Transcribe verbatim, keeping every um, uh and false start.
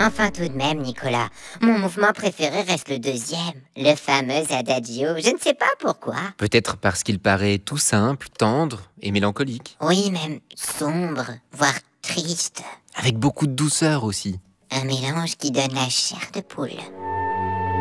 Enfin tout de même, Nicolas, mon mouvement préféré reste le deuxième, le fameux adagio. Je ne sais pas pourquoi. Peut-être parce qu'il paraît tout simple, tendre et mélancolique. Oui, même sombre, voire triste. Avec beaucoup de douceur aussi. Un mélange qui donne la chair de poule.